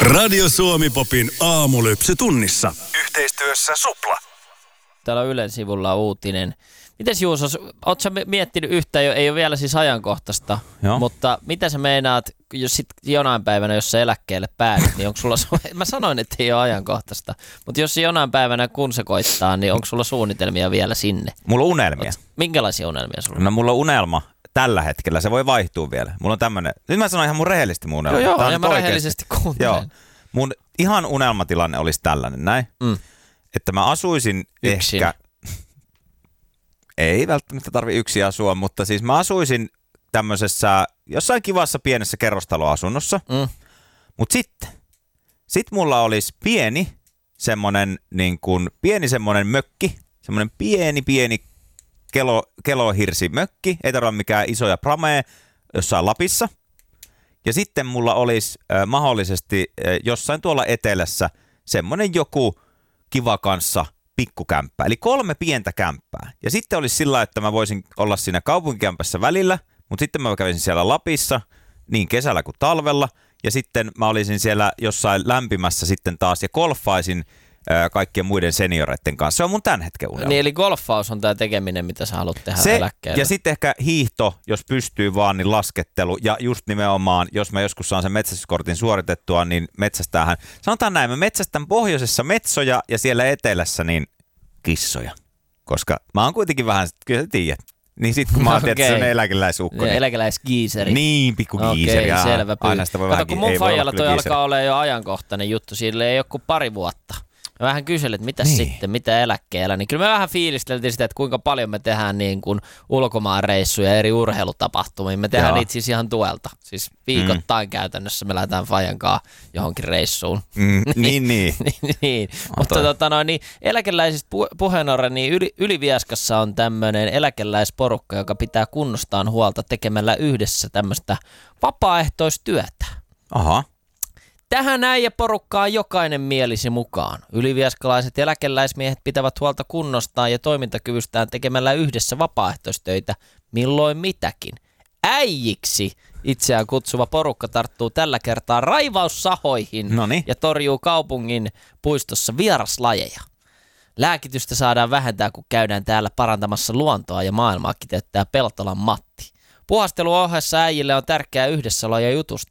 Radio Suomi Popin aamulypsy tunnissa. Yhteistyössä Supla. Täällä Ylen sivulla uutinen. Mites Juuso, ootko sä miettinyt yhtään, ei ole vielä siis ajankohtaista, mutta mitä sä meinaat, jos sit jonain päivänä, jos sä eläkkeelle päädyt, niin onko sulla, mä sanoin, että ei ole ajankohtaista, mutta jos jonain päivänä kun se koittaa, niin onko sulla suunnitelmia vielä sinne? Mulla on unelmia. Minkälaisia unelmia sulla on? No mulla on unelma tällä hetkellä, se voi vaihtua vielä. Mulla on tämmönen, nyt mä sanon ihan mun rehellisesti mun unelma. Joo, ja mä rehellisesti kuuntelen. Joo. Mun ihan unelmatilanne olisi tällainen näin, että mä asuisin yksin. Ehkä, ei välttämättä tarvi yksin asua, mutta siis mä asuisin tämmöisessä jossain kivassa pienessä kerrostaloasunnossa, mutta sitten mulla olisi pieni semmonen mökki, semmonen pieni kelohirsimökki, ei tarvitse mikään isoja pramee jossain Lapissa. Ja sitten mulla olisi mahdollisesti jossain tuolla etelässä semmoinen joku kiva kanssa pikkukämppä. Eli 3 pientä kämppää. Ja sitten olisi sillä, että mä voisin olla siinä kaupunkikämpässä välillä, mutta sitten mä kävisin siellä Lapissa niin kesällä kuin talvella. Ja sitten mä olisin siellä jossain lämpimässä sitten taas ja golfaisin kaikkien muiden senioreiden kanssa. Se on mun tämän hetken unelma. Niin, eli golfaus on tämä tekeminen, mitä sä haluat tehdä eläkkeellä. Ja sitten ehkä hiihto, jos pystyy vaan, niin laskettelu. Ja just nimenomaan, jos mä joskus saan sen metsästyskortin suoritettua, niin metsästäähän. Sanotaan näin, mä metsästän pohjoisessa metsoja ja siellä etelässä niin kissoja. Koska mä oon kuitenkin vähän, kyllä sä tiedät. Niin sit kun mä oon tietysti sellainen eläkeläisukko. Niin, eläkeläisgiiseri. Niin, pikku giiseri. Okei, selvä. Aina sitä voi vähän, kun mun faijalla toi alkaa olla jo ajankohtainen juttu, sille ei ole kuin pari vuotta. Mä vähän kyselin, että mitäs sitten, mitä eläkkeellä, niin kyllä me vähän fiilisteltiin sitä, että kuinka paljon me tehdään niin kuin ulkomaanreissuja eri urheilutapahtumiin. Me tehdään niitä siis ihan tuelta. Siis viikoittain käytännössä me lähdetään Fajankaan johonkin reissuun. niin. Mutta niin, eläkeläisistä puheen ollen, niin Ylivieskassa on tämmöinen eläkeläisporukka, joka pitää kunnostaan huolta tekemällä yhdessä tämmöistä vapaaehtoistyötä. Aha. Tähän äijäporukkaan jokainen mielisi mukaan. Ylivieskalaiset eläkeläismiehet pitävät huolta kunnostaan ja toimintakyvystään tekemällä yhdessä vapaaehtoistöitä milloin mitäkin. Äijiksi itseään kutsuva porukka tarttuu tällä kertaa raivaussahoihin ja torjuu kaupungin puistossa vieraslajeja. Lääkitystä saadaan vähentää, kun käydään täällä parantamassa luontoa ja maailmaa, kiteyttää Peltolan Matti. Puhastelun ohessa äijille on tärkeää yhdessäolo ja jutustus.